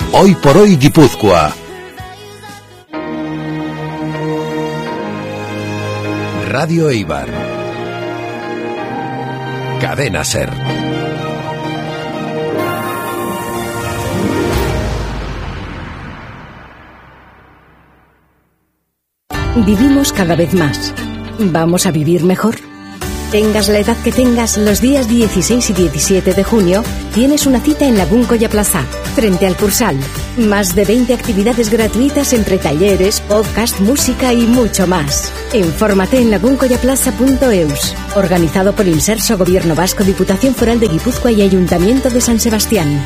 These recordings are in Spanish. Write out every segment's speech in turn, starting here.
Hoy por hoy Guipúzcoa. Radio Eibar. Cadena SER. Vivimos cada vez más. ¿Vamos a vivir mejor? Tengas la edad que tengas, los días 16 y 17 de junio tienes una cita en Lagun Colla Plaza, frente al Cursal. Más de 20 actividades gratuitas entre talleres, podcast, música y mucho más. Infórmate en laguncollaplaza.eus. Organizado por Inserso, Gobierno Vasco, Diputación Foral de Guipúzcoa y Ayuntamiento de San Sebastián.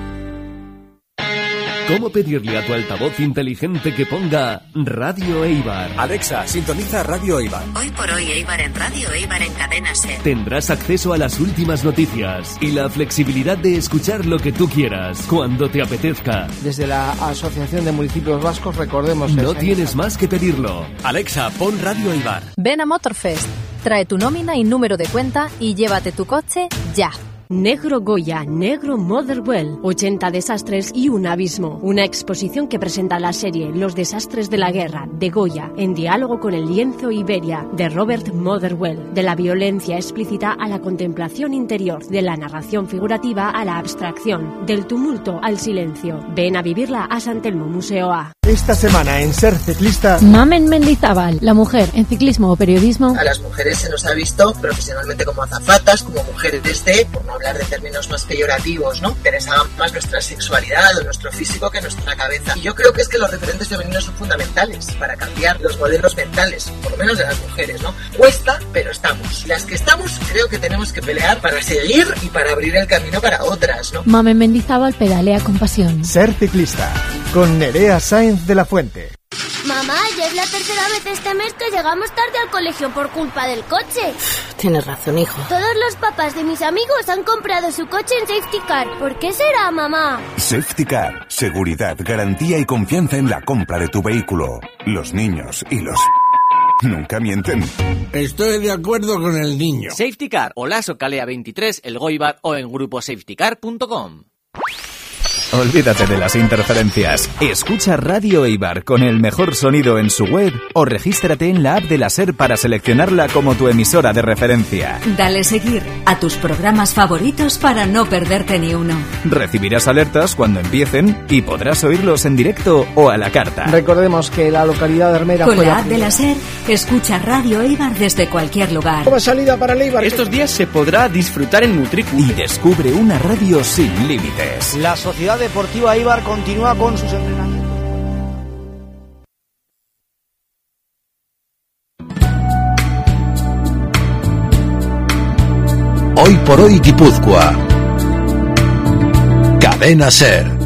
¿Cómo pedirle a tu altavoz inteligente que ponga Radio Eibar? Alexa, sintoniza Radio Eibar. Hoy por hoy Eibar en Radio Eibar en Cadena SER. Tendrás acceso a las últimas noticias y la flexibilidad de escuchar lo que tú quieras, cuando te apetezca. Desde la Asociación de Municipios Vascos, recordemos... No tienes más que pedirlo. Alexa, pon Radio Eibar. Ven a Motorfest, trae tu nómina y número de cuenta y llévate tu coche ya. Negro Goya, Negro Motherwell, 80 desastres y un abismo. Una exposición que presenta la serie Los desastres de la guerra, de Goya, en diálogo con el lienzo Iberia, de Robert Motherwell. De la violencia explícita a la contemplación interior, de la narración figurativa a la abstracción, del tumulto al silencio. Ven a vivirla a San Telmo Museo A. Esta semana en Ser Ciclista... Mamen Mendizábal, la mujer en ciclismo o periodismo. A las mujeres se nos ha visto profesionalmente como azafatas, como mujeres por no hablar de términos más peyorativos, ¿no? Interesaba más nuestra sexualidad o nuestro físico que nuestra cabeza. Y yo creo que es que los referentes femeninos son fundamentales para cambiar los modelos mentales, por lo menos de las mujeres, ¿no? Cuesta, pero estamos. Las que estamos creo que tenemos que pelear para seguir y para abrir el camino para otras, ¿no? Mamen Mendizábal pedalea con pasión. Ser Ciclista, con Nerea Sáenz de la Fuente. Mamá, ya es la tercera vez este mes que llegamos tarde al colegio por culpa del coche. Tienes razón, hijo. Todos los papás de mis amigos han comprado su coche en Safety Car. ¿Por qué será, mamá? Safety Car. Seguridad, garantía y confianza en la compra de tu vehículo. Los niños y los... nunca mienten. Estoy de acuerdo con el niño. Safety Car, Olaso Calea 23, El Goibar o en gruposafetycar.com. Olvídate de las interferencias. Escucha Radio Eibar con el mejor sonido en su web o regístrate en la app de la SER para seleccionarla como tu emisora de referencia. Dale seguir a tus programas favoritos para no perderte ni uno. Recibirás alertas cuando empiecen y podrás oírlos en directo o a la carta. Recordemos que la localidad de Hermera... Con la app de la SER, escucha Radio Eibar desde cualquier lugar. Como salida para el Eibar. Estos días se podrá disfrutar en Mutricu. Y descubre una radio sin límites. La Sociedad Deportiva Eibar continúa con sus entrenamientos. Hoy por hoy Guipúzcoa. Cadena SER.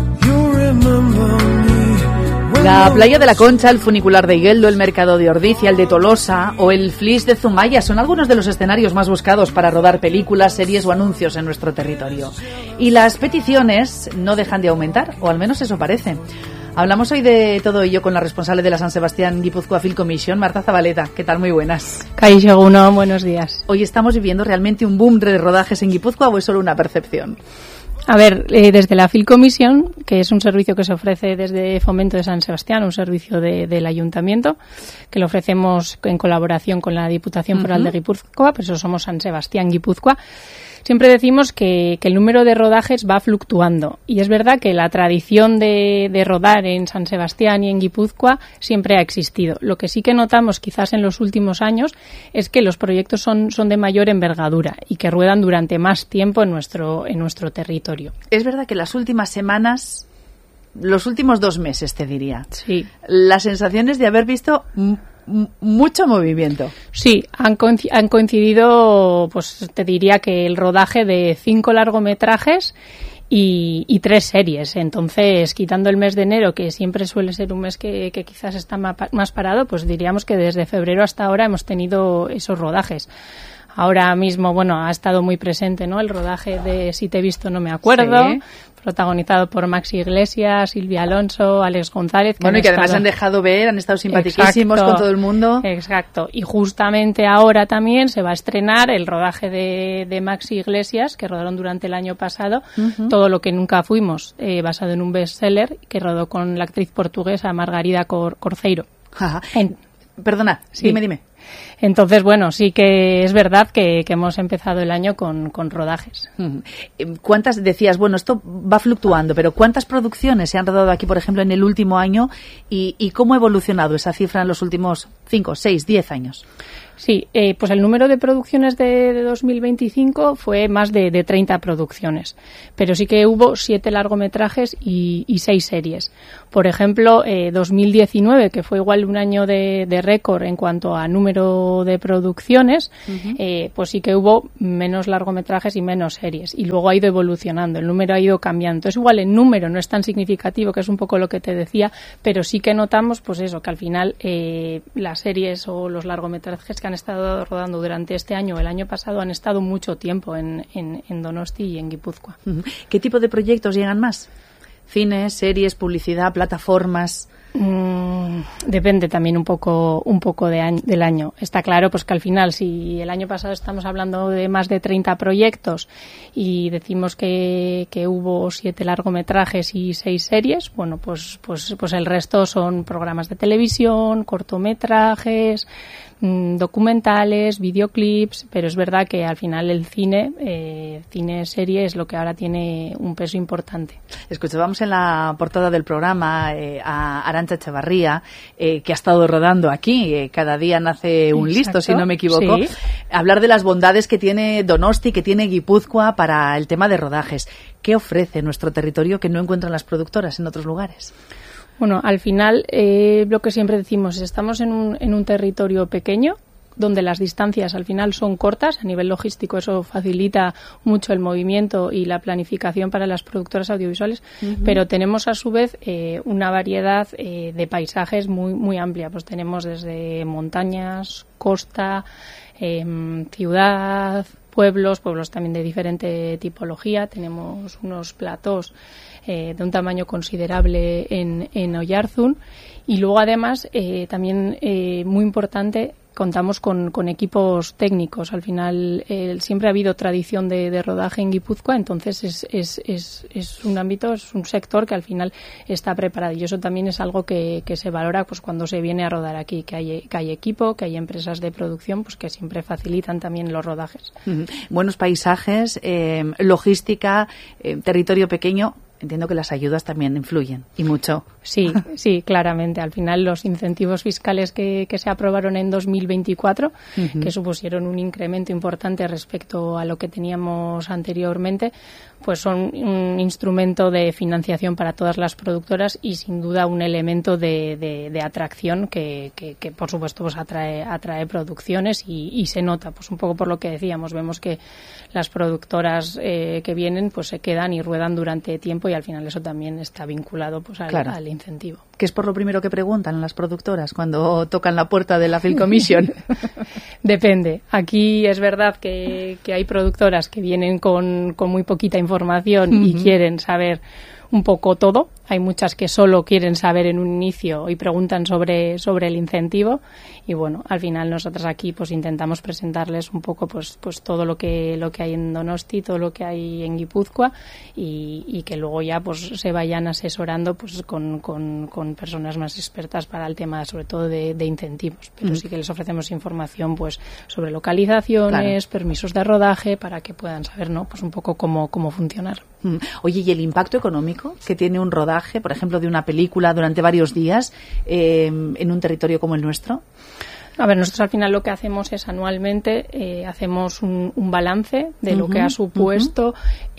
La playa de la Concha, el funicular de Igueldo, el mercado de Ordicia, el de Tolosa o el Flix de Zumaya son algunos de los escenarios más buscados para rodar películas, series o anuncios en nuestro territorio. Y las peticiones no dejan de aumentar, o al menos eso parece. Hablamos hoy de todo ello con la responsable de la San Sebastián Guipúzcoa Film Commission, Marta Zabaleta. ¿Qué tal? Muy buenas. Kaixo Egunon, buenos días. ¿Hoy estamos viviendo realmente un boom de rodajes en Guipúzcoa o es solo una percepción? A ver, desde la Film Commission, que es un servicio que se ofrece desde Fomento de San Sebastián, un servicio del Ayuntamiento, que lo ofrecemos en colaboración con la Diputación Foral de Guipúzcoa, por eso somos San Sebastián Guipúzcoa. Siempre decimos que el número de rodajes va fluctuando y es verdad que la tradición de rodar en San Sebastián y en Guipúzcoa siempre ha existido. Lo que sí que notamos quizás en los últimos años es que los proyectos son de mayor envergadura y que ruedan durante más tiempo en nuestro territorio. Es verdad que las últimas semanas, los últimos 2 meses te diría, sí, la sensación es de haber visto mucho movimiento. Sí, han coincidido, pues te diría que el rodaje de 5 largometrajes y 3 series. Entonces, quitando el mes de enero, que siempre suele ser un mes que quizás está más parado, pues diríamos que desde febrero hasta ahora hemos tenido esos rodajes. Ahora mismo, bueno, ha estado muy presente, ¿no? El rodaje de Si te he visto no me acuerdo. Sí. protagonizado por Maxi Iglesias, Silvia Alonso, Alex González. Bueno, y que además han dejado ver, han estado simpaticísimos con todo el mundo. Exacto. Y justamente ahora también se va a estrenar el rodaje de Maxi Iglesias, que rodaron durante el año pasado, Todo lo que nunca fuimos, basado en un bestseller que rodó con la actriz portuguesa Margarida Corceiro. Perdona, sí. Dime. Entonces, bueno, sí que es verdad que hemos empezado el año con rodajes. ¿Cuántas, decías, bueno, esto va fluctuando, pero cuántas producciones se han rodado aquí, por ejemplo, en el último año y cómo ha evolucionado esa cifra en los últimos 5, 6, 10 años? Sí, pues el número de producciones de 2025 fue más de 30 producciones, pero sí que hubo 7 largometrajes y 6 series. Por ejemplo, 2019, que fue igual un año de récord en cuanto a número de producciones, pues sí que hubo menos largometrajes y menos series. Y luego ha ido evolucionando, el número ha ido cambiando. Entonces, igual el número no es tan significativo, que es un poco lo que te decía, pero sí que notamos, pues eso, que al final las series o los largometrajes que han estado rodando durante este año o el año pasado han estado mucho tiempo en Donosti y en Guipúzcoa. ¿Qué tipo de proyectos llegan más? ¿Cines, series, publicidad, plataformas? Depende también un poco del año. Está claro pues que al final, si el año pasado estamos hablando de más de 30 proyectos y decimos que hubo 7 largometrajes y 6 series, bueno, pues el resto son programas de televisión, cortometrajes, documentales, videoclips, pero es verdad que al final el cine-serie es lo que ahora tiene un peso importante. Escuchábamos en la portada del programa a Arantxa Echevarría, que ha estado rodando aquí, cada día nace un listo, si no me equivoco, sí. Hablar de las bondades que tiene Donosti, que tiene Guipúzcoa para el tema de rodajes. ¿Qué ofrece nuestro territorio que no encuentran las productoras en otros lugares? Bueno, al final, lo que siempre decimos, estamos en un territorio pequeño, donde las distancias al final son cortas. A nivel logístico eso facilita mucho el movimiento y la planificación para las productoras audiovisuales, pero tenemos a su vez una variedad de paisajes muy, muy amplia. Pues tenemos desde montañas, costa, ciudad, pueblos también de diferente tipología. Tenemos unos platós de un tamaño considerable en Oyarzún y luego además también muy importante, contamos con equipos técnicos. Al final siempre ha habido tradición de rodaje en Guipúzcoa, entonces es un ámbito, es un sector que al final está preparado y eso también es algo que se valora pues cuando se viene a rodar aquí, que hay equipo, que hay empresas de producción pues que siempre facilitan también los rodajes. Buenos paisajes, logística, territorio pequeño. Entiendo que las ayudas también influyen, y mucho. Sí, claramente. Al final, los incentivos fiscales que se aprobaron en 2024, que supusieron un incremento importante respecto a lo que teníamos anteriormente, pues son un instrumento de financiación para todas las productoras y, sin duda, un elemento de atracción que por supuesto, pues atrae producciones y se nota, pues un poco por lo que decíamos. Vemos que las productoras que vienen, pues se quedan y ruedan durante tiempo y al final eso también está vinculado pues al incentivo. ¿Qué es por lo primero que preguntan las productoras cuando tocan la puerta de la Film Commission? Depende. Aquí es verdad que hay productoras que vienen con muy poquita información y quieren saber un poco todo. Hay muchas que solo quieren saber en un inicio y preguntan sobre el incentivo y bueno, al final nosotros aquí pues intentamos presentarles un poco pues todo lo que hay en Donosti, todo lo que hay en Guipúzcoa y que luego ya pues se vayan asesorando pues con personas más expertas para el tema sobre todo de incentivos, pero sí que les ofrecemos información pues sobre localizaciones, permisos de rodaje para que puedan saber, ¿no? Pues un poco cómo funcionar. Oye, ¿y el impacto económico que tiene un rodaje, por ejemplo, de una película durante varios días en un territorio como el nuestro? A ver, nosotros al final lo que hacemos es anualmente hacemos un balance de lo que ha supuesto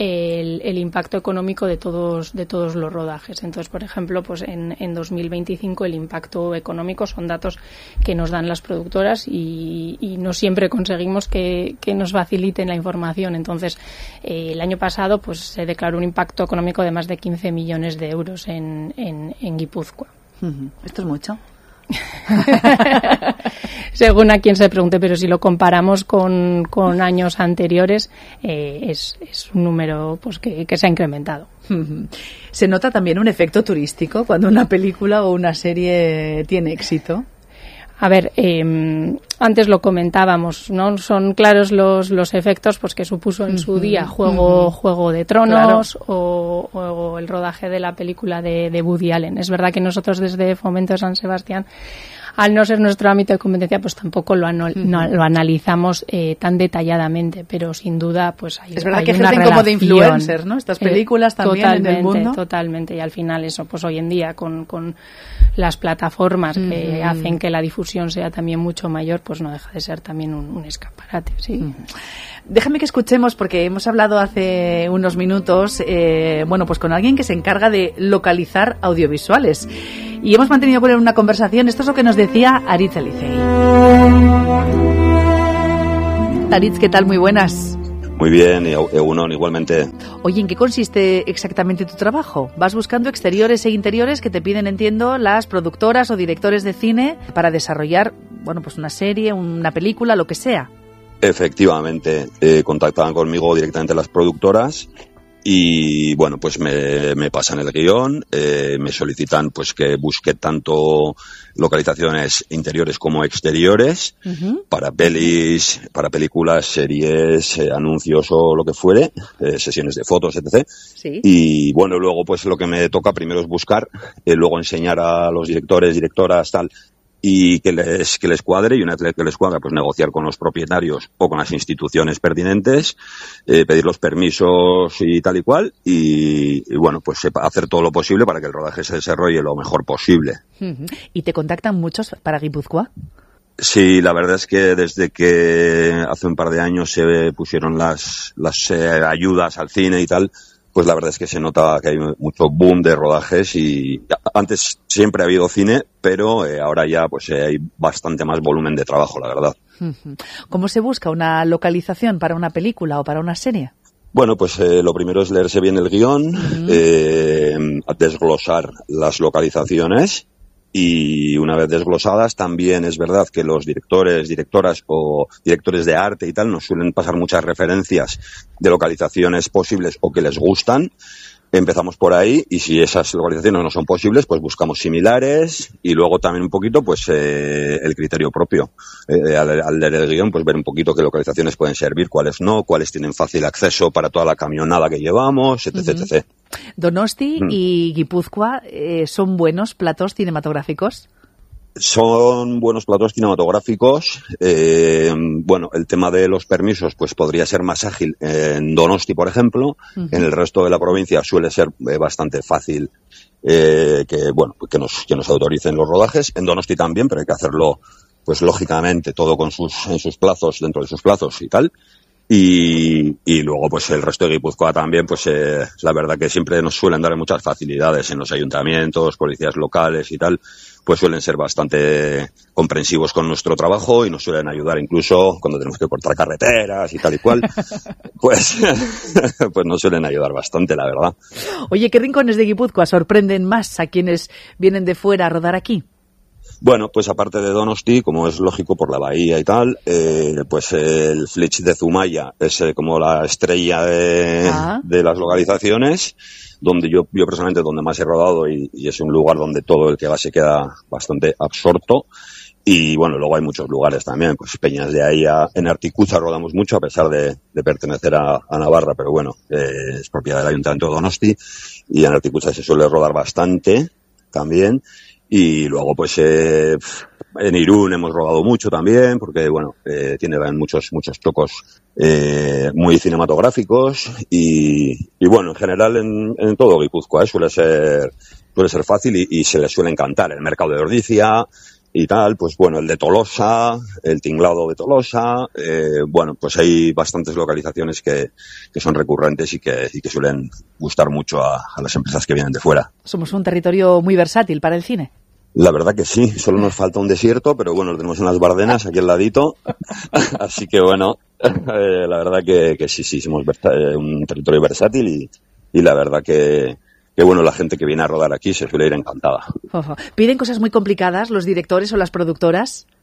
el impacto económico de todos los rodajes. Entonces, por ejemplo, pues en 2025 el impacto económico son datos que nos dan las productoras y no siempre conseguimos que nos faciliten la información. Entonces, el año pasado pues se declaró un impacto económico de más de 15 millones de euros en Guipúzcoa. ¿Esto es mucho? según a quien se pregunte, pero si lo comparamos con años anteriores, es un número pues que se ha incrementado. ¿Se nota también un efecto turístico cuando una película o una serie tiene éxito? A ver, antes lo comentábamos, ¿no? Son claros los efectos pues que supuso en su día Juego de Tronos, claro, o el rodaje de la película de Woody Allen. Es verdad que nosotros desde Fomento de San Sebastián, al no ser nuestro ámbito de competencia, pues tampoco lo analizamos tan detalladamente, pero sin duda pues hay es verdad hay que una ejercen como de influencers, ¿no? Estas películas también en el mundo. Totalmente, y al final eso, pues hoy en día con las plataformas que hacen que la difusión sea también mucho mayor, pues no deja de ser también un escaparate, sí. Déjame que escuchemos, porque hemos hablado hace unos minutos, pues con alguien que se encarga de localizar audiovisuales. Y hemos mantenido con él una conversación. Esto es lo que nos decía Aritz Elicei. Aritz, ¿qué tal? Muy buenas. Muy bien, Egunon, igualmente. Oye, ¿en qué consiste exactamente tu trabajo? Vas buscando exteriores e interiores que te piden, entiendo, las productoras o directores de cine para desarrollar, pues una serie, una película, lo que sea. Efectivamente, contactaban conmigo directamente las productoras y pues me pasan el guión, me solicitan pues que busque tanto localizaciones interiores como exteriores para pelis, para películas, series, anuncios o lo que fuere, sesiones de fotos, etc. Sí. Y luego pues lo que me toca primero es buscar, luego enseñar a los directores, directoras, tal, y que les cuadre, y una vez que les cuadra, pues negociar con los propietarios o con las instituciones pertinentes, pedir los permisos y tal y cual, y pues hacer todo lo posible para que el rodaje se desarrolle lo mejor posible. ¿Y te contactan muchos para Guipúzcoa? Sí, la verdad es que desde que hace un par de años se pusieron las ayudas al cine y tal, pues la verdad es que se nota que hay mucho boom de rodajes, y antes siempre ha habido cine, pero ahora ya pues hay bastante más volumen de trabajo, la verdad. ¿Cómo se busca una localización para una película o para una serie? Pues lo primero es leerse bien el guión, desglosar las localizaciones, y una vez desglosadas también es verdad que los directores, directoras o directores de arte y tal nos suelen pasar muchas referencias de localizaciones posibles o que les gustan. Empezamos por ahí, y si esas localizaciones no son posibles, pues buscamos similares, y luego también un poquito pues el criterio propio. Al leer el guión, pues ver un poquito qué localizaciones pueden servir, cuáles no, cuáles tienen fácil acceso para toda la camionada que llevamos, etc. etc. ¿Donosti y Guipúzcoa son buenos platos cinematográficos? Son buenos platos cinematográficos. El tema de los permisos pues podría ser más ágil en Donosti, por ejemplo. En el resto de la provincia suele ser bastante fácil que nos autoricen los rodajes. En Donosti también, pero hay que hacerlo pues lógicamente todo en sus plazos, dentro de sus plazos y tal. Y luego pues el resto de Guipúzcoa también, pues la verdad que siempre nos suelen dar muchas facilidades en los ayuntamientos, policías locales y tal, pues suelen ser bastante comprensivos con nuestro trabajo y nos suelen ayudar incluso cuando tenemos que cortar carreteras y tal y cual, pues nos suelen ayudar bastante, la verdad. Oye, ¿qué rincones de Guipúzcoa sorprenden más a quienes vienen de fuera a rodar aquí? Pues aparte de Donosti, como es lógico por la bahía y tal, pues el Flix de Zumaya es como la estrella de las localizaciones, donde yo personalmente donde más he rodado, y es un lugar donde todo el que va se queda bastante absorto. Y luego hay muchos lugares también, pues Peñas de Aya, en Articucha rodamos mucho a pesar de pertenecer a Navarra, pero es propiedad del Ayuntamiento de Donosti, y en Articucha se suele rodar bastante también. Y luego pues en Irún hemos rodado mucho también, porque tiene muchos tocos muy cinematográficos, y en general en todo Guipúzcoa suele ser fácil y se les suele encantar. El mercado de Ordicia y tal, pues el de Tolosa, el tinglado de Tolosa, pues hay bastantes localizaciones que son recurrentes y que suelen gustar mucho a las empresas que vienen de fuera. Somos un territorio muy versátil para el cine. La verdad que sí, solo nos falta un desierto, pero lo tenemos en las Bardenas, aquí al ladito, así que la verdad que sí, somos un territorio versátil, y la verdad que la gente que viene a rodar aquí se suele ir encantada. ¿Piden cosas muy complicadas los directores o las productoras?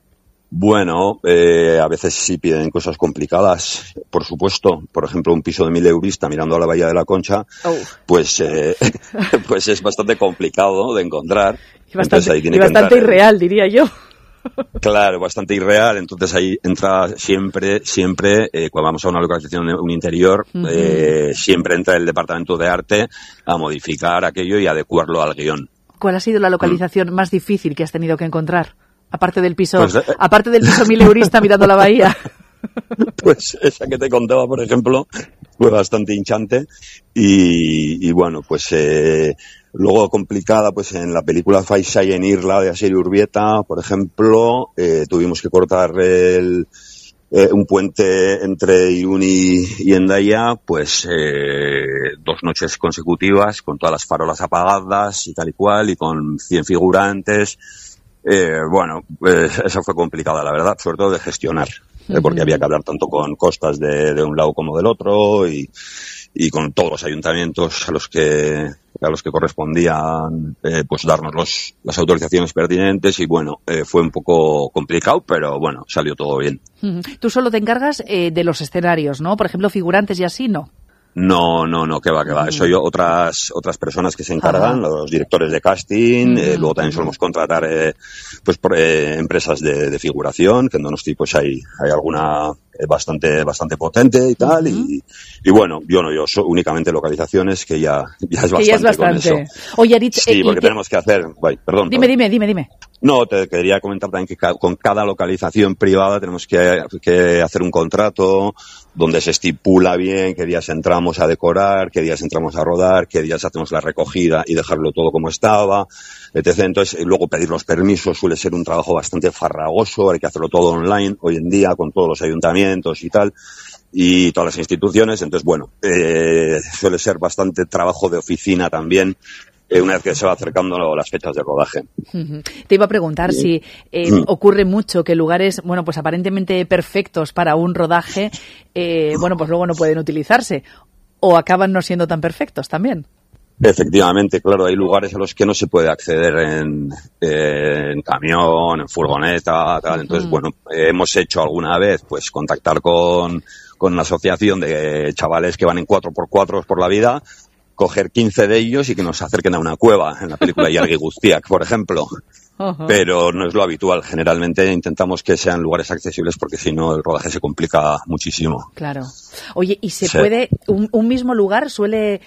Bueno, a veces sí piden cosas complicadas, por supuesto. Por ejemplo, un piso de 1.000 eurista mirando a la Bahía de la Concha, pues es bastante complicado de encontrar. Y bastante irreal, diría yo. Claro, bastante irreal. Entonces ahí entra siempre, cuando vamos a una localización de un interior, siempre entra el departamento de arte a modificar aquello y adecuarlo al guión. ¿Cuál ha sido la localización más difícil que has tenido que encontrar? Aparte del piso 1.000 eurista mirando la bahía. Pues esa que te contaba, por ejemplo, fue bastante hinchante y bueno, pues luego complicada, pues en la película Faisai en Irla de Asier Urbieta, por ejemplo, tuvimos que cortar un puente entre Irún y Hendaya, pues 2 noches consecutivas con todas las farolas apagadas y tal y cual, y con 100 figurantes. Bueno, pues esa fue complicada, la verdad, sobre todo de gestionar, porque había que hablar tanto con costas de un lado como del otro y con todos los ayuntamientos a los que correspondían pues darnos las autorizaciones pertinentes y bueno, fue un poco complicado, pero bueno, salió todo bien. Tú solo te encargas de los escenarios, ¿no? Por ejemplo, figurantes y así, ¿no? No, que va. Eso yo, otras personas que se encargan, los directores de casting, luego también solemos contratar pues por empresas de figuración, que en Donosti pues hay alguna bastante potente y tal, y bueno, yo únicamente localizaciones, que ya es bastante con eso. Oye, Aritz, sí, porque tenemos que hacer... Perdón. Dime. No, te quería comentar también que con cada localización privada tenemos que hacer un contrato donde se estipula bien qué días entramos a decorar, qué días entramos a rodar, qué días hacemos la recogida y dejarlo todo como estaba, etc. Entonces, luego pedir los permisos suele ser un trabajo bastante farragoso, hay que hacerlo todo online hoy en día con todos los ayuntamientos y tal, y todas las instituciones. Entonces, bueno, suele ser bastante trabajo de oficina también, una vez que se va acercando las fechas de rodaje. Te iba a preguntar si ocurre mucho que lugares, bueno, pues aparentemente perfectos para un rodaje, bueno, pues luego no pueden utilizarse, o acaban no siendo tan perfectos también. Efectivamente, claro, hay lugares a los que no se puede acceder en camión, en furgoneta, tal. Entonces, bueno, hemos hecho alguna vez, pues, contactar con una asociación de chavales que van en 4x4 por la vida, coger 15 de ellos y que nos acerquen a una cueva, en la película Yargi Guztiak, por ejemplo. Pero no es lo habitual. Generalmente intentamos que sean lugares accesibles porque si no el rodaje se complica muchísimo. Claro. Oye, ¿y se puede, un mismo lugar suele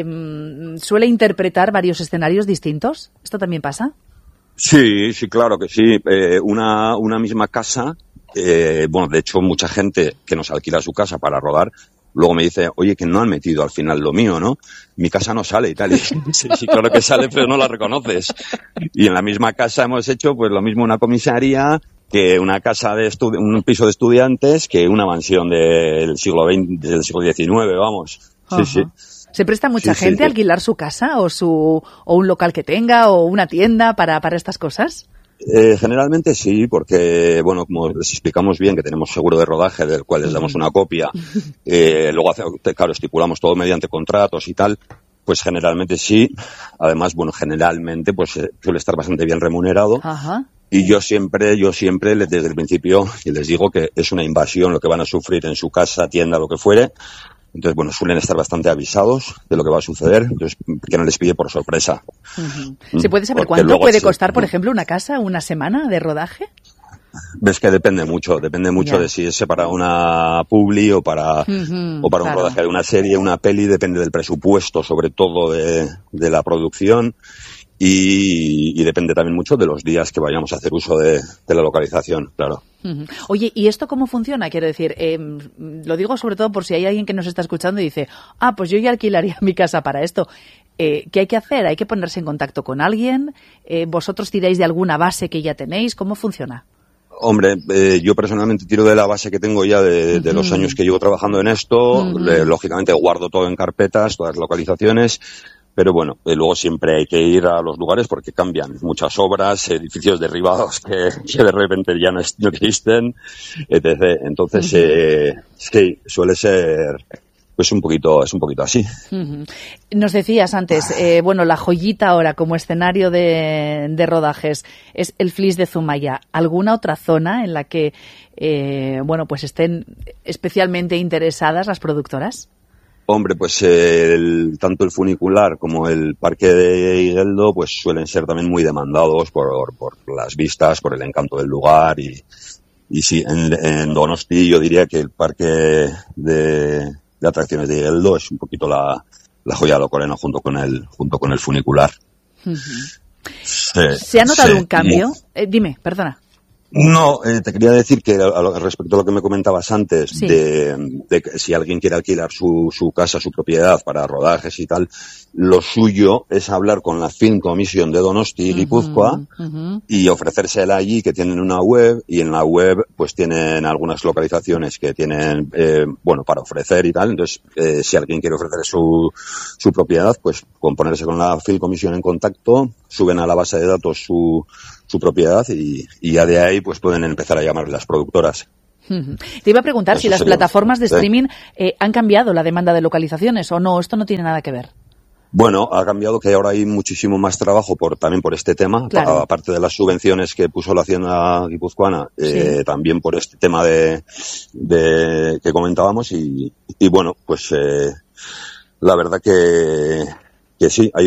interpretar varios escenarios distintos? ¿Esto también pasa? Sí, claro que sí. Una misma casa, bueno, de hecho mucha gente que nos alquila su casa para rodar, luego me dice, oye, que no han metido al final lo mío, ¿no? Mi casa no sale y tal. Y, sí, claro que sale, pero no la reconoces. Y en la misma casa hemos hecho pues lo mismo una comisaría, que una casa un piso de estudiantes, que una mansión del siglo XX, del siglo XIX, vamos. Sí. ¿Se presta mucha gente a alquilar su casa o un local que tenga o una tienda para estas cosas? Generalmente sí, porque, bueno, como les explicamos bien que tenemos seguro de rodaje del cual les damos una copia, luego, claro, estipulamos todo mediante contratos y tal, pues generalmente sí. Además, bueno, generalmente pues suele estar bastante bien remunerado. Y yo siempre desde el principio les digo que es una invasión lo que van a sufrir en su casa, tienda, lo que fuere. Entonces, bueno, suelen estar bastante avisados de lo que va a suceder, entonces que no les pille por sorpresa. ¿Se puede saber cuánto puede costar, por ejemplo, una casa, una semana de rodaje? Ves que depende mucho de si es para una publi o para un rodaje de una serie, una peli, depende del presupuesto, sobre todo de la producción. Y depende también mucho de los días que vayamos a hacer uso de la localización, claro. Oye, ¿y esto cómo funciona? Quiero decir, lo digo sobre todo por si hay alguien que nos está escuchando y dice, pues yo ya alquilaría mi casa para esto. ¿Qué hay que hacer? ¿Hay que ponerse en contacto con alguien? ¿Vosotros tiráis de alguna base que ya tenéis? ¿Cómo funciona? Hombre, yo personalmente tiro de la base que tengo ya de los años que llevo trabajando en esto. Lógicamente guardo todo en carpetas, todas las localizaciones. Pero bueno, luego siempre hay que ir a los lugares porque cambian muchas obras, edificios derribados que de repente ya no existen, etc. Entonces, sí, suele ser pues un poquito así. Nos decías antes, bueno, la joyita ahora como escenario de rodajes es el Flix de Zumaya. ¿Alguna otra zona en la que, bueno, pues estén especialmente interesadas las productoras? Hombre, pues tanto el funicular como el parque de Igeldo pues suelen ser también muy demandados por las vistas, por el encanto del lugar y sí, en Donosti yo diría que el parque de atracciones de Igeldo es un poquito la joya de la corona junto con el funicular. ¿Se ha notado un cambio? Dime, perdona. No, te quería decir que respecto a lo que me comentabas antes, sí, de que si alguien quiere alquilar su casa, su propiedad para rodajes y tal, lo suyo es hablar con la Film Commission de Donosti y Guipúzcoa y ofrecérsela allí, que tienen una web, y en la web pues tienen algunas localizaciones que tienen, bueno, para ofrecer y tal. Entonces, si alguien quiere ofrecer su propiedad, pues con ponerse con la Film Commission en contacto, suben a la base de datos su propiedad y ya de ahí pues pueden empezar a llamar las productoras. Te iba a preguntar si las plataformas de streaming han cambiado la demanda de localizaciones o no, esto no tiene nada que ver. Bueno, ha cambiado, que ahora hay muchísimo más trabajo también por este tema, claro, aparte de las subvenciones que puso la Hacienda guipuzcoana, sí, también por este tema de que comentábamos y bueno, pues la verdad que sí, hay